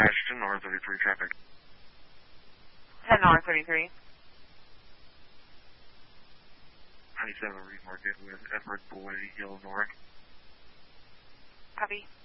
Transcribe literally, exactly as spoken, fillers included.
Ashton, R thirty-three traffic. ten R thirty-three. ninety-seven remarket with Edward Boyd, Yellow North. Copy.